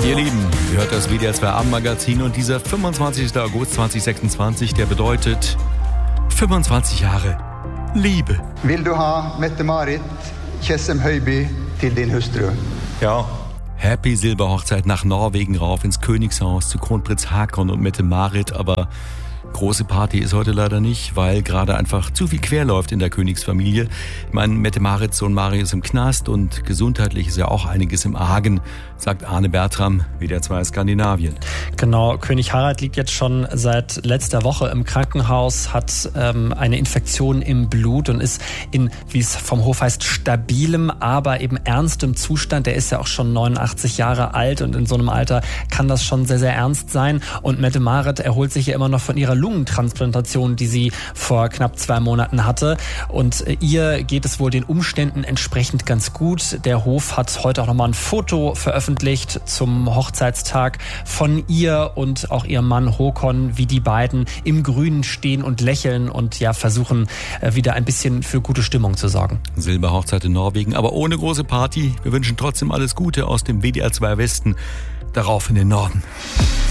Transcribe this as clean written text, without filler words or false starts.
Ihr Lieben, ihr hört das WDR 2 Abendmagazin und dieser 25. August 2026, der bedeutet 25 Jahre Liebe. Will du ha Mette-Marit Tjessem-Høiby til din hustru? Ja. Happy Silberhochzeit nach Norwegen rauf ins Königshaus zu Kronprinz Haakon und Mette-Marit, aber große Party ist heute leider nicht, weil gerade einfach zu viel quer läuft in der Königsfamilie. Ich meine, Mette-Marits Sohn Mario ist im Knast und gesundheitlich ist ja auch einiges im Argen, sagt Arne Bertram, WDR 2 Skandinavien. Genau, König Harald liegt jetzt schon seit letzter Woche im Krankenhaus, hat eine Infektion im Blut und ist in, wie es vom Hof heißt, stabilem, aber eben ernstem Zustand. Der ist ja auch schon 89 Jahre alt und in so einem Alter kann das schon sehr, sehr ernst sein. Und Mette-Marit erholt sich ja immer noch von ihrer Lungentransplantation, die sie vor knapp 2 Monaten hatte. Und ihr geht es wohl den Umständen entsprechend ganz gut. Der Hof hat heute auch nochmal ein Foto veröffentlicht zum Hochzeitstag von ihr und auch ihrem Mann Håkon, wie die beiden im Grünen stehen und lächeln und ja versuchen, wieder ein bisschen für gute Stimmung zu sorgen. Silberhochzeit in Norwegen, aber ohne große Party. Wir wünschen trotzdem alles Gute aus dem WDR 2 Westen, darauf in den Norden.